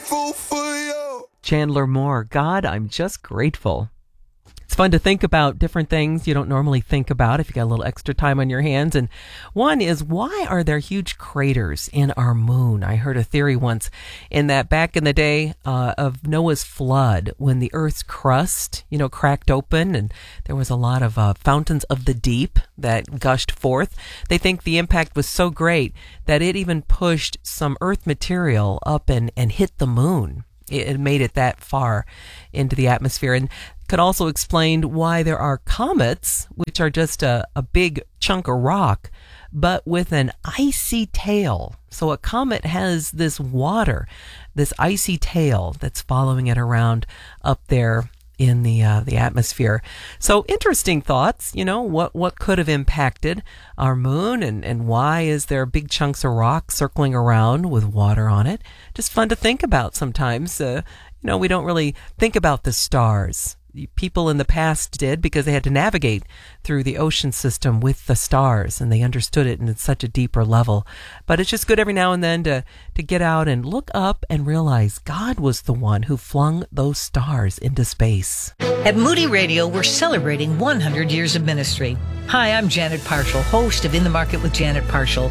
grateful for you. Chandler Moore, God, I'm just grateful. It's fun to think about different things you don't normally think about if you got a little extra time on your hands. And one is, why are there huge craters in our moon? I heard a theory once in that back in the day of Noah's flood, when the Earth's crust, cracked open and there was a lot of fountains of the deep that gushed forth. They think the impact was so great that it even pushed some Earth material up and hit the moon. It made it that far into the atmosphere, and could also explain why there are comets, which are just a big chunk of rock, but with an icy tail. So a comet has this water, this icy tail that's following it around up there in the atmosphere. So interesting thoughts, what could have impacted our moon, and why is there big chunks of rock circling around with water on it? Just fun to think about sometimes. We don't really think about the stars. People in the past did, because they had to navigate through the ocean system with the stars, and they understood it in such a deeper level. But it's just good every now and then to get out and look up and realize God was the one who flung those stars into space. At Moody Radio, we're celebrating 100 years of ministry. Hi, I'm Janet Parshall, host of In the Market with Janet Parshall.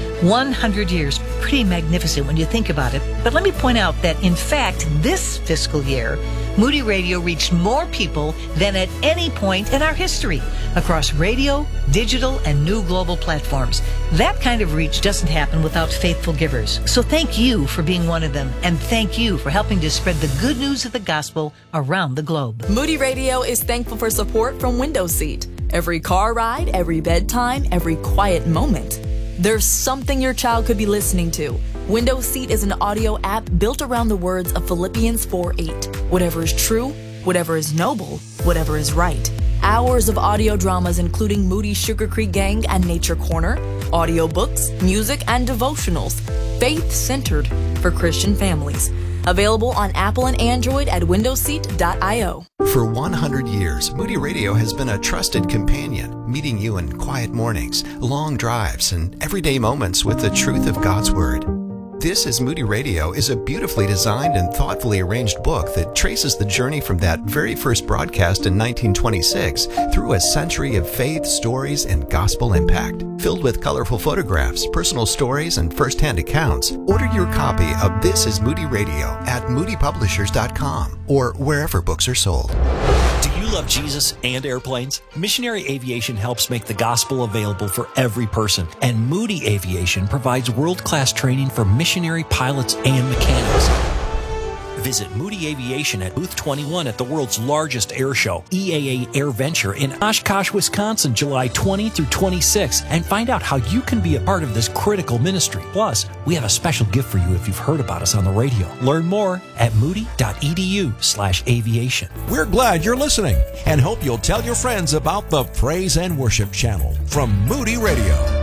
100 years, pretty magnificent when you think about it. But let me point out that, in fact, this fiscal year, Moody Radio reached more people than at any point in our history across radio, digital, and new global platforms. That kind of reach doesn't happen without faithful givers. So thank you for being one of them, and thank you for helping to spread the good news of the gospel around the globe. Moody Radio is thankful for support from Window Seat. Every car ride, every bedtime, every quiet moment, there's something your child could be listening to. Window Seat is an audio app built around the words of Philippians 4:8. Whatever is true, whatever is noble, whatever is right. Hours of audio dramas including Moody Sugar Creek Gang and Nature Corner, audiobooks, music, and devotionals, faith-centered for Christian families. Available on Apple and Android at windowseat.io. For 100 years, Moody Radio has been a trusted companion, meeting you in quiet mornings, long drives, and everyday moments with the truth of God's Word. This is Moody Radio is a beautifully designed and thoughtfully arranged book that traces the journey from that very first broadcast in 1926 through a century of faith, stories, and gospel impact. Filled with colorful photographs, personal stories, and first-hand accounts, order your copy of This is Moody Radio at moodypublishers.com or wherever books are sold. Do you love Jesus and airplanes? Missionary Aviation helps make the gospel available for every person, and Moody Aviation provides world-class training for missionary pilots and mechanics. Visit Moody Aviation at Booth 21 at the world's largest air show, EAA Air Venture in Oshkosh, Wisconsin, July 20 through 26, and find out how you can be a part of this critical ministry. Plus, we have a special gift for you if you've heard about us on the radio. Learn more at moody.edu/aviation. We're glad you're listening and hope you'll tell your friends about the Praise and Worship channel from Moody Radio.